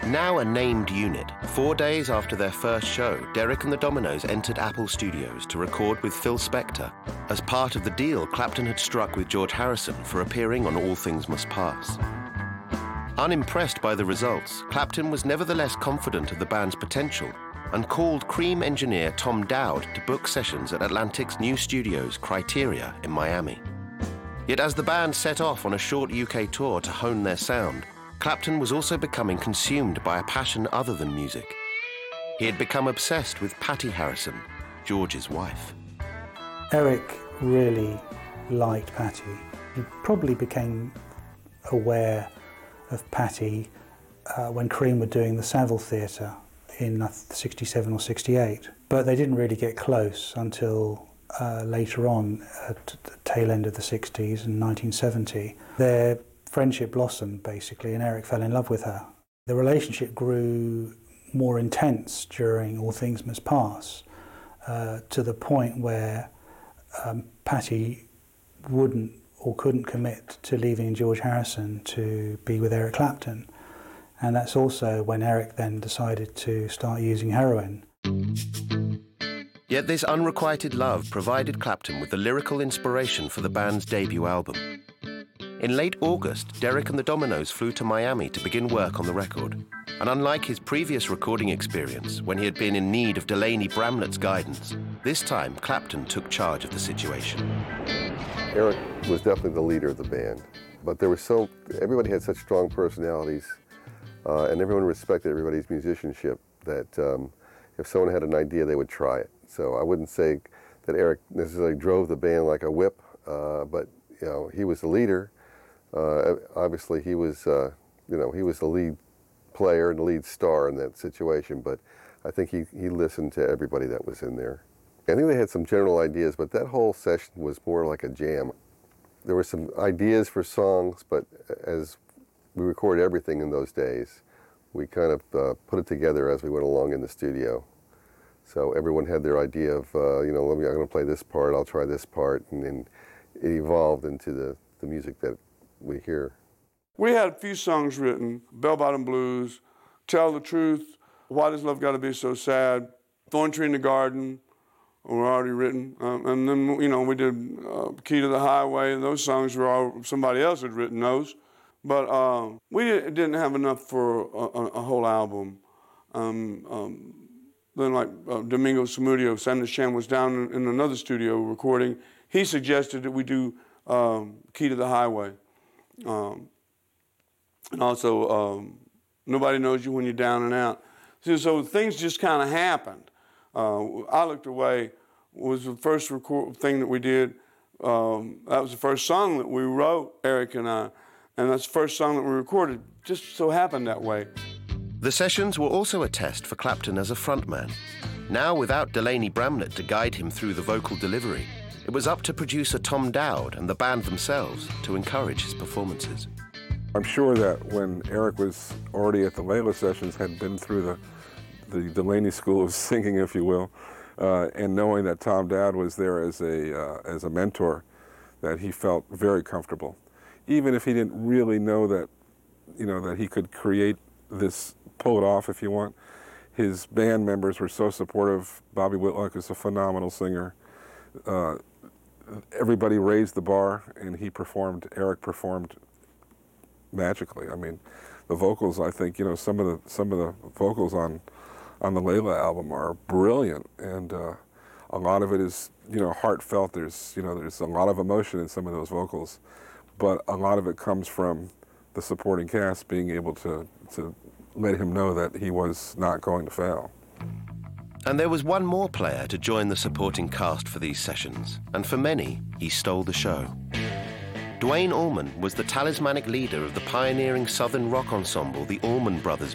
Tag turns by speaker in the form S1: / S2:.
S1: Now a named unit, 4 days after their first show, Derek and the Dominos entered Apple Studios to record with Phil Spector as part of the deal Clapton had struck with George Harrison for appearing on All Things Must Pass. Unimpressed by the results, Clapton was nevertheless confident of the band's potential and called Cream engineer Tom Dowd to book sessions at Atlantic's new studios, Criteria, in Miami. Yet as the band set off on a short UK tour to hone their sound, Clapton was also becoming consumed by a passion other than music. He had become obsessed with Patty Harrison, George's wife.
S2: Eric really liked Patty. He probably became aware of Patty when Cream were doing the Savile Theatre in 67 or 68. But they didn't really get close until later on, at the tail end of the 60s and 1970. Their friendship blossomed, basically, and Eric fell in love with her. The relationship grew more intense during All Things Must Pass, to the point where Patty wouldn't or couldn't commit to leaving George Harrison to be with Eric Clapton. And that's also when Eric then decided to start using heroin.
S1: Yet this unrequited love provided Clapton with the lyrical inspiration for the band's debut album. In late August, Derek and the Dominos flew to Miami to begin work on the record. And unlike his previous recording experience, when he had been in need of Delaney Bramlett's guidance, this time Clapton took charge of the situation.
S3: Eric was definitely the leader of the band, but everybody had such strong personalities, and everyone respected everybody's musicianship that if someone had an idea, they would try it. So I wouldn't say that Eric necessarily drove the band like a whip, but he was the leader. Obviously, he was the lead player and the lead star in that situation, but I think he listened to everybody that was in there. I think they had some general ideas, but that whole session was more like a jam. There were some ideas for songs, but as we recorded everything in those days, we kind of put it together as we went along in the studio. So everyone had their idea of, I'm going to play this part, I'll try this part, and then it evolved into the music that we hear.
S4: We had a few songs written: Bell Bottom Blues, Tell the Truth, Why Does Love Gotta Be So Sad, Thorn Tree in the Garden were already written. And then, we did Key to the Highway, and those songs were all, somebody else had written those. But we didn't have enough for a whole album. Then Domingo Zamudio, Sanders Chan was down in another studio recording. He suggested that we do Key to the Highway. And also Nobody Knows You When You're Down and Out. So things just kind of happened. I Looked Away was the first thing that we did. That was the first song that we wrote, Eric and I, and that's the first song that we recorded. Just so happened that way.
S1: The sessions were also a test for Clapton as a frontman. Now, without Delaney Bramlett to guide him through the vocal delivery, it was up to producer Tom Dowd and the band themselves to encourage his performances.
S5: I'm sure that when Eric was already at the Layla sessions, had been through the Delaney school of singing, if you will, and knowing that Tom Dowd was there as a mentor, that he felt very comfortable. Even if he didn't really know that, that he could create this, pull it off if you want, his band members were so supportive. Bobby Whitlock is a phenomenal singer. Everybody raised the bar, and Eric performed magically. I mean, the vocals, I think, some of the vocals on the Layla album are brilliant, and a lot of it is, heartfelt. There's a lot of emotion in some of those vocals, but a lot of it comes from the supporting cast being able to let him know that he was not going to fail.
S1: And there was one more player to join the supporting cast for these sessions, and for many, he stole the show. Duane Allman was the talismanic leader of the pioneering southern rock ensemble, the Allman Brothers